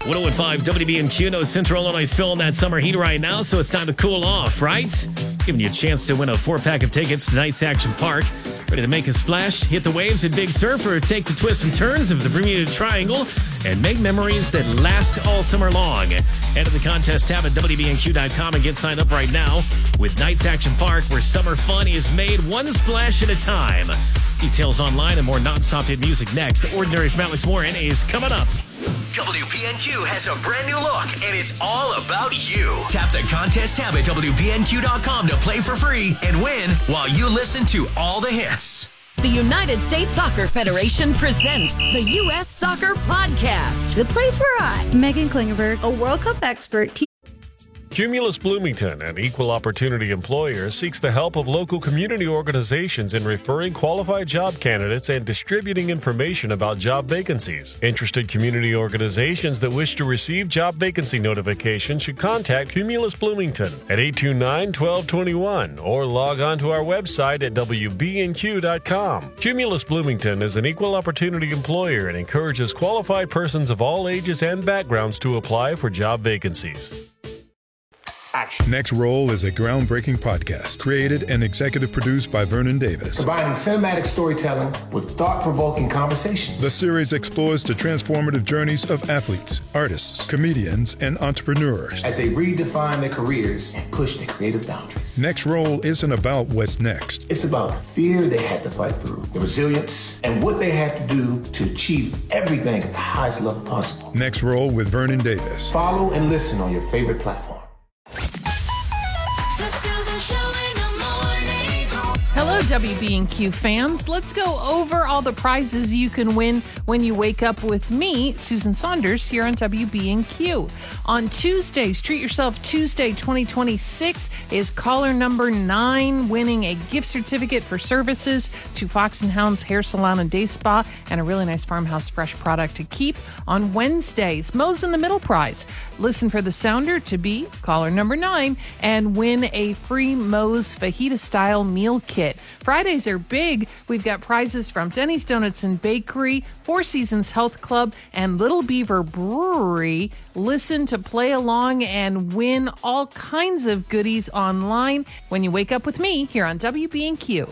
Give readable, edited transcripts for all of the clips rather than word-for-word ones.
101.5 WBNQ. No Central Illinois feeling that summer heat right now, so it's time to cool off, right? Giving you a chance to win a 4-pack of tickets to tonight's Action Park. Ready to make a splash, hit the waves at Big Surf, or take the twists and turns of the Bermuda Triangle and make memories that last all summer long. Head to the contest tab at WBNQ.com and get signed up right now with Night's Action Park, where summer fun is made one splash at a time. Details online and more nonstop hit music next. The Ordinary from Alex Warren is coming up. WBNQ has a brand new look, and it's all about you. Tap the contest tab at WBNQ.com to play for free and win while you listen to all the hits. The United States Soccer Federation presents the U.S. Soccer Podcast. The place where I, Megan Klingenberg, a World Cup expert, Cumulus Bloomington, an equal opportunity employer, seeks the help of local community organizations in referring qualified job candidates and distributing information about job vacancies. Interested community organizations that wish to receive job vacancy notifications should contact Cumulus Bloomington at 829-1221 or log on to our website at WBNQ.com. Cumulus Bloomington is an equal opportunity employer and encourages qualified persons of all ages and backgrounds to apply for job vacancies. Next Roll is a groundbreaking podcast created and executive produced by Vernon Davis. Combining cinematic storytelling with thought-provoking conversations. The series explores the transformative journeys of athletes, artists, comedians, and entrepreneurs as they redefine their careers and push their creative boundaries. Next Roll isn't about what's next. It's about the fear they had to fight through, the resilience, and what they had to do to achieve everything at the highest level possible. Next Roll with Vernon Davis. Follow and listen on your favorite platform. Hello, WB&Q fans. Let's go over all the prizes you can win when you wake up with me, Susan Saunders, here on WB&Q. On Tuesdays, Treat Yourself Tuesday 2026 is caller number 9 winning a gift certificate for services to Fox & Hound's Hair Salon and Day Spa and a really nice Farmhouse Fresh product to keep. On Wednesdays, Moe's in the Middle prize. Listen for the sounder to be caller number 9 and win a free Moe's fajita-style meal kit. Fridays are big. We've got prizes from Denny's Donuts and Bakery, Four Seasons Health Club, and Little Beaver Brewery. Listen to play along and win all kinds of goodies online when you wake up with me here on WB&Q.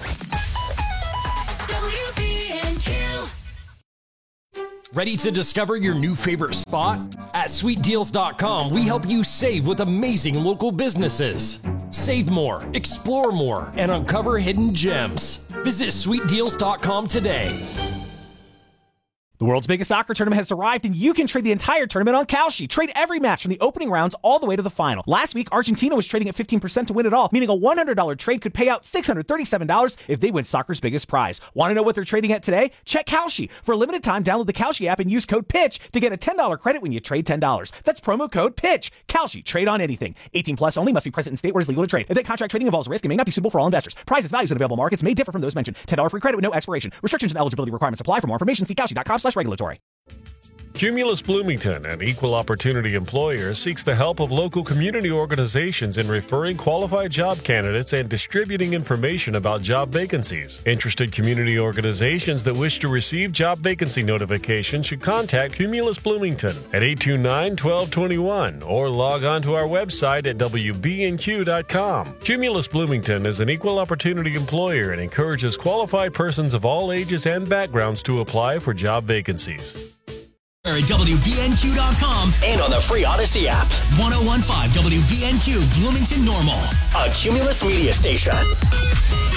WBNQ. Ready to discover your new favorite spot? At SweetDeals.com, we help you save with amazing local businesses. Save more, explore more, and uncover hidden gems. Visit SweetDeals.com today. The world's biggest soccer tournament has arrived, and you can trade the entire tournament on Kalshi. Trade every match from the opening rounds all the way to the final. Last week, Argentina was trading at 15% to win it all, meaning a $100 trade could pay out $637 if they win soccer's biggest prize. Want to know what they're trading at today? Check Kalshi. For a limited time, download the Kalshi app and use code PITCH to get a $10 credit when you trade $10. That's promo code PITCH. Kalshi. Trade on anything. 18 plus only. Must be present in state where it's legal to trade. Event contract trading involves risk and may not be suitable for all investors. Prizes, values, and available markets may differ from those mentioned. $10 free credit with no expiration. Restrictions and eligibility requirements apply. For more information, see Kalshi.com/regulatory. Cumulus Bloomington, an equal opportunity employer, seeks the help of local community organizations in referring qualified job candidates and distributing information about job vacancies. Interested community organizations that wish to receive job vacancy notifications should contact Cumulus Bloomington at 829-1221 or log on to our website at WBNQ.com. Cumulus Bloomington is an equal opportunity employer and encourages qualified persons of all ages and backgrounds to apply for job vacancies. At WBNQ.com and on the free Odyssey app. 101.5 WBNQ Bloomington Normal, a Cumulus media station.